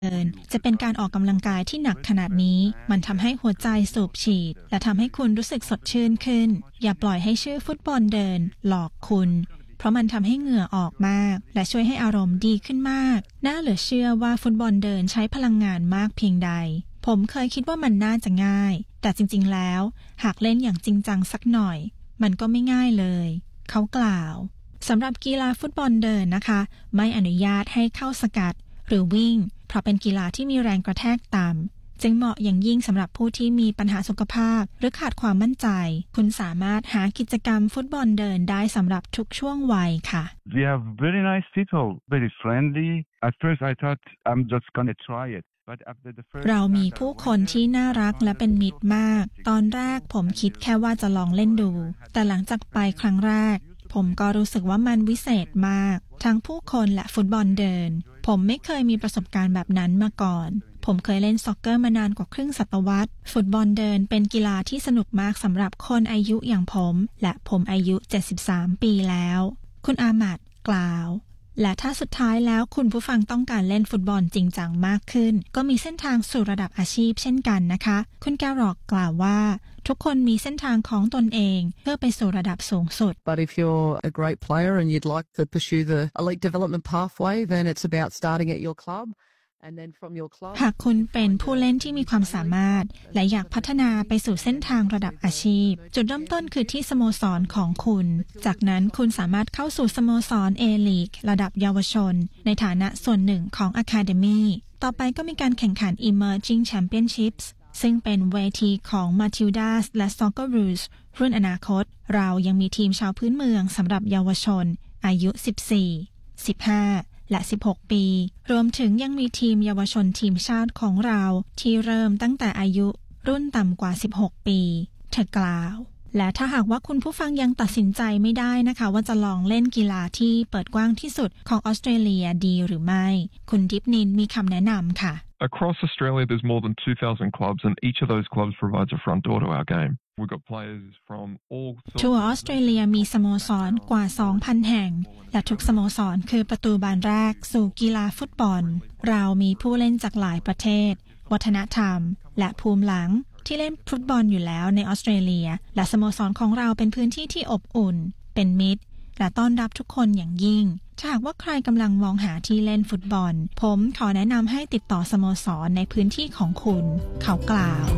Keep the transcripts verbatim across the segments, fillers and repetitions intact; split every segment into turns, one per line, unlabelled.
เดินจะเป็นการออกกำลังกายที่หนักขนาดนี้มันทำให้หัวใจสูบฉีดและทำให้คุณรู้สึกสดชื่นขึ้นอย่าปล่อยให้ชื่อฟุตบอลเดินหลอกคุณเพราะมันทำให้เหงื่อออกมากและช่วยให้อารมณ์ดีขึ้นมากน่าเหลือเชื่อว่าฟุตบอลเดินใช้พลังงานมากเพียงใดผมเคยคิดว่ามันน่าจะง่ายแต่จริงๆแล้วหากเล่นอย่างจริงจังสักหน่อยมันก็ไม่ง่ายเลยเขากล่าวสำหรับกีฬาฟุตบอลเดินนะคะไม่อนุญาตให้เข้าสกัดหรือวิ่งเพราะเป็นกีฬาที่มีแรงกระแทกต่ำจึงเหมาะอย่างยิ่งสำหรับผู้ที่มีปัญหาสุขภาพหรือขาดความมั่นใจคุณสามารถหากิจกรรมฟุตบอลเดินได้สำหรับทุกช่วงวัยค่ะ
We have very nice people, very friendly. At first I thought I'm just gonna try it.
เรามีผู้คนที่น่ารักและเป็นมิตรมากตอนแรกผมคิดแค่ว่าจะลองเล่นดูแต่หลังจากไปครั้งแรกผมก็รู้สึกว่ามันวิเศษมากทั้งผู้คนและฟุตบอลเดินผมไม่เคยมีประสบการณ์แบบนั้นมาก่อนผมเคยเล่นซ็อกเกอร์มานานกว่าครึ่งศตวรรษฟุตบอลเดินเป็นกีฬาที่สนุกมากสำหรับคนอายุอย่างผมและผมอายุเจ็ดสิบสามปีแล้วคุณอามัดกล่าวและถ้าสุดท้ายแล้วคุณผู้ฟังต้องการเล่นฟุตบอลจริงจังมากขึ้นก็มีเส้นทางสู่ระดับอาชีพเช่นกันนะคะคุณแกรอกกล่าวว่าทุกคนมีเส้นทางของตนเองเพื่อไปสู่ระดับสูงสุด
But if you're a great player and you'd like to pursue the elite development pathway then it's about starting at your clubหากคุณเป็นผู้เล่นที่มีความสามารถและอยากพัฒนาไปสู่เส้นทางระดับอาชีพจุดเริ่มต้นคือที่สโมสรของคุณจากนั้นคุณสามารถเข้าสู่สโมสร A-League ระดับเยาวชนในฐานะส่วนหนึ่งของ Academy ต่อไปก็มีการแข่งขัน Emerging Championships ซึ่งเป็นเวทีของ Matildas และ Socceroos รุ่นอนาคตเรายังมีทีมชาวพื้นเมืองสำหรับเยาวชนอายุสิบสี่ สิบห้าและสิบหกปีรวมถึงยังมีทีมเยาวชนทีมชาติของเราที่เริ่มตั้งแต่อายุรุ่นต่ำกว่าสิบหกปีเธอกล่าวและถ้าหากว่าคุณผู้ฟังยังตัดสินใจไม่ได้นะคะว่าจะลองเล่นกีฬาที่เปิดกว้างที่สุดของออสเตรเลียดีหรือไม่คุณดิฟนินมีคำแนะนำค่ะ
Across Australia there's more than two thousand clubs and each of those clubs provides a front door to our game We've got players from all
ทั่วออสเตรเลียมีสโมสรกว่า สองพัน แห่งและทุกสโมสรคือประตูบานแรกสู่กีฬาฟุตบอลเรามีผู้เล่นจากหลายประเทศวัฒนธรรมและภูมิหลังที่เล่นฟุตบอลอยู่แล้วในออสเตรเลียและสโมสรของเราเป็นพื้นที่ที่อบอุ่นเป็นมิตรและต้อนรับทุกคนอย่างยิ่งถ้าหากว่าใครกำลังมองหาที่เล่นฟุตบอลผมขอแนะนำให้ติดต่อสโมสรในพื้นที่ของคุณเขากล่าว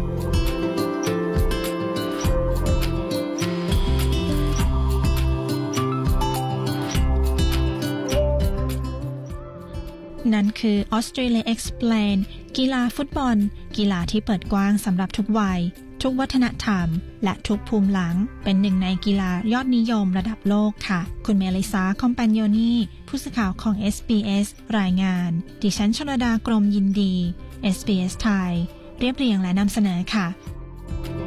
นั่นคือ Australia Explain กีฬาฟุตบอลกีฬาที่เปิดกว้างสำหรับทุกวัยทุกวัฒนธรรมและทุกภูมิหลังเป็นหนึ่งในกีฬายอดนิยมระดับโลกค่ะคุณเมลิซาคอมแปนโยนีผู้สื่อข่าวของ เอส บี เอส รายงานดิฉันชลดากรมยินดี เอส บี เอส ไทยเรียบเรียงและนำเสนอค่ะ